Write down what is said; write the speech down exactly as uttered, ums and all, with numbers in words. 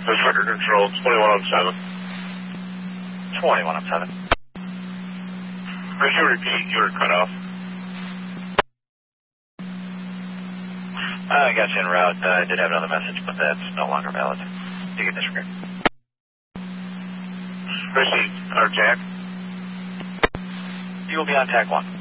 Record control, twenty-one oh seven. twenty-one oh seven. Could you repeat? You were cut off. I got you en route. Uh, I did have another message, but that's no longer valid. You can disregard. Proceed. Our Jack. You will be on tag one.